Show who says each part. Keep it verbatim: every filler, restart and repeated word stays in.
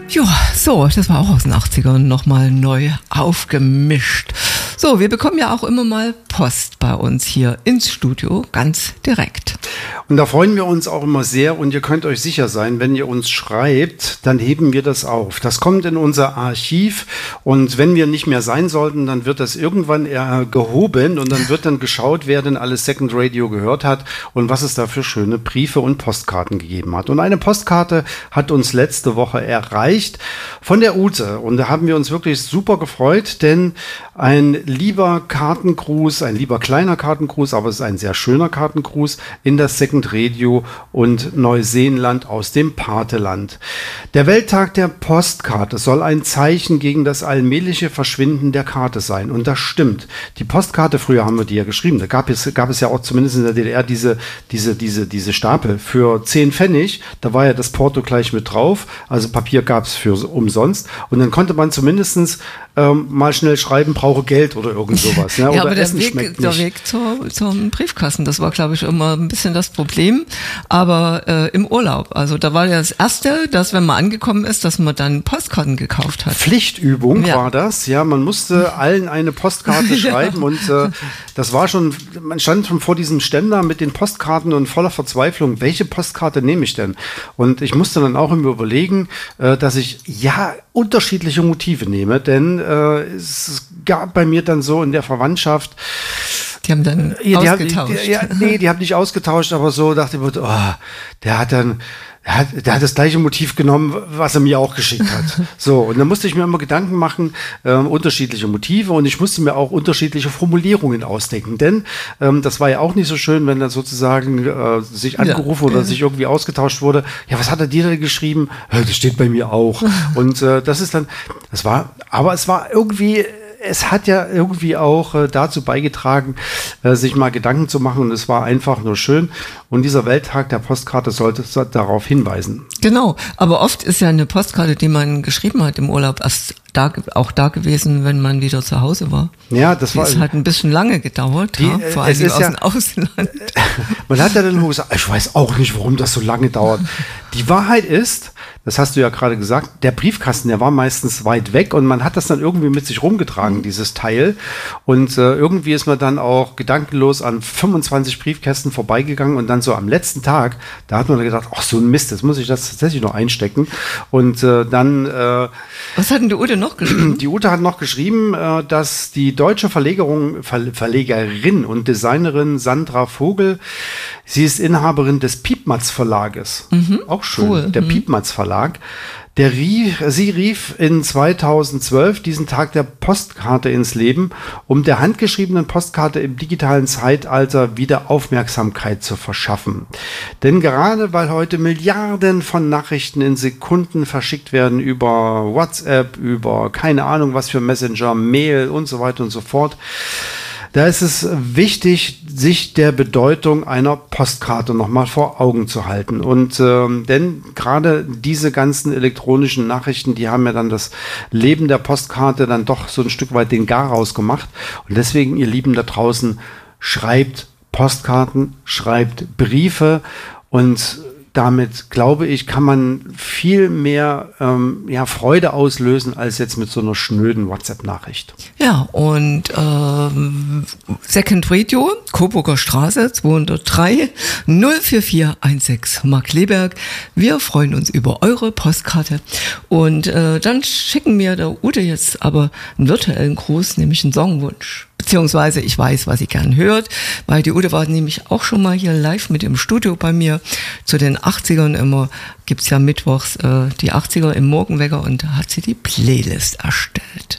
Speaker 1: Ja, so, das war auch aus den achtzigern nochmal neu aufgemischt. So, wir bekommen ja auch immer mal Post bei uns hier ins Studio, ganz direkt.
Speaker 2: Und da freuen wir uns auch immer sehr und ihr könnt euch sicher sein, wenn ihr uns schreibt, dann heben wir das auf. Das kommt in unser Archiv und wenn wir nicht mehr sein sollten, dann wird das irgendwann eher gehoben und dann wird dann geschaut, wer denn alles Second Radio gehört hat und was es da für schöne Briefe und Postkarten gegeben hat. Und eine Postkarte hat uns letzte Woche erreicht von der Ute und da haben wir uns wirklich super gefreut, denn ein lieber Kartengruß, ein lieber kleiner Kartengruß, aber es ist ein sehr schöner Kartengruß in das Second Radio und Neuseeland aus dem Pateland. Der Welttag der Postkarte soll ein Zeichen gegen das allmähliche Verschwinden der Karte sein. Und das stimmt. Die Postkarte, früher haben wir die ja geschrieben, da gab es, gab es ja auch zumindest in der D D R diese, diese, diese, diese Stapel für zehn Pfennig. Da war ja das Porto gleich mit drauf. Also Papier gab es für umsonst. Und dann konnte man zumindestens ähm, mal schnell schreiben, brauche Geld oder irgend sowas. Ne?
Speaker 1: Ja,
Speaker 2: oder
Speaker 1: aber der
Speaker 2: Essen
Speaker 1: Weg,
Speaker 2: schmeckt
Speaker 1: der
Speaker 2: nicht.
Speaker 1: Weg zur, zum Briefkasten, das war, glaube ich, immer ein bisschen das Problem. Aber äh, im Urlaub, also da war ja das Erste, dass wenn man angekommen ist, dass man dann Postkarten gekauft hat.
Speaker 2: Pflichtübung
Speaker 1: Ja.
Speaker 2: war das, ja, man musste allen eine Postkarte schreiben und äh, das war schon, man stand schon vor diesem Ständer mit den Postkarten und voller Verzweiflung, welche Postkarte nehme ich denn? Und ich musste dann auch immer überlegen, äh, dass ich ja unterschiedliche Motive nehme, denn äh, es gab bei mir dann so in der Verwandtschaft,
Speaker 1: Die haben dann
Speaker 2: ja, die
Speaker 1: ausgetauscht.
Speaker 2: Haben, die, ja, nee, die haben nicht ausgetauscht, aber so dachte ich mir, oh, der hat dann, der hat, der hat das gleiche Motiv genommen, was er mir auch geschickt hat. So, und dann musste ich mir immer Gedanken machen, ähm, unterschiedliche Motive und ich musste mir auch unterschiedliche Formulierungen ausdenken, denn ähm, das war ja auch nicht so schön, wenn dann sozusagen äh, sich angerufen
Speaker 1: Ja.
Speaker 2: oder sich irgendwie ausgetauscht wurde. Ja, was hat er dir denn geschrieben? Ja, das steht bei mir auch. Und äh, das ist dann, das war, aber es war irgendwie, es hat ja irgendwie auch äh, dazu beigetragen, äh, sich mal Gedanken zu machen und es war einfach nur schön. Und dieser Welttag der Postkarte sollte so darauf hinweisen.
Speaker 1: Genau, aber oft ist ja eine Postkarte, die man geschrieben hat im Urlaub, erst da, auch da gewesen, wenn man wieder zu Hause war.
Speaker 2: Ja, das
Speaker 1: Die
Speaker 2: war.
Speaker 1: ist halt ein bisschen lange gedauert,
Speaker 2: Die,
Speaker 1: ja,
Speaker 2: äh,
Speaker 1: vor
Speaker 2: es
Speaker 1: allem
Speaker 2: ist
Speaker 1: aus
Speaker 2: ja-
Speaker 1: dem Ausland.
Speaker 2: Man hat ja dann nur gesagt, ich weiß auch nicht, warum das so lange dauert. Die Wahrheit ist, das hast du ja gerade gesagt, der Briefkasten, der war meistens weit weg und man hat das dann irgendwie mit sich rumgetragen, dieses Teil. Und äh, irgendwie ist man dann auch gedankenlos an fünfundzwanzig Briefkästen vorbeigegangen und dann so am letzten Tag, da hat man dann gedacht, ach so ein Mist, jetzt muss ich das tatsächlich noch einstecken. Und äh, dann äh,
Speaker 1: Was hat denn die Ute noch geschrieben?
Speaker 2: die Ute hat noch geschrieben, äh, dass die deutsche Verlegerung, Ver Verlegerin und Designerin Sandra Vogel, sie ist Inhaberin des Piepmatz Verlages. Auch schön,
Speaker 1: cool.
Speaker 2: der Piepmatz Verlag. Der rief, sie rief in zweitausendzwölf diesen Tag der Postkarte ins Leben, um der handgeschriebenen Postkarte im digitalen Zeitalter wieder Aufmerksamkeit zu verschaffen. Denn gerade weil heute Milliarden von Nachrichten in Sekunden verschickt werden über WhatsApp, über keine Ahnung was für Messenger, Mail und so weiter und so fort, da ist es wichtig, sich der Bedeutung einer Postkarte nochmal vor Augen zu halten. Und ähm, denn gerade diese ganzen elektronischen Nachrichten, die haben ja dann das Leben der Postkarte dann doch so ein Stück weit den Garaus gemacht. Und deswegen, ihr Lieben da draußen, schreibt Postkarten, schreibt Briefe und damit, glaube ich, kann man viel mehr ähm, ja, Freude auslösen, als jetzt mit so einer schnöden WhatsApp-Nachricht.
Speaker 1: Ja, und ähm, Second Radio, Coburger Straße zweihundertdrei null vier vier eins sechs Markkleeberg. Wir freuen uns über eure Postkarte. Und äh, dann schicken mir der Ute jetzt aber einen virtuellen Gruß, nämlich einen Songwunsch. Beziehungsweise ich weiß, was sie gern hört, weil die Ute war nämlich auch schon mal hier live mit im Studio bei mir. Zu den achtzigern immer gibt's ja mittwochs äh, die achtziger im Morgenwecker und da hat sie die Playlist erstellt.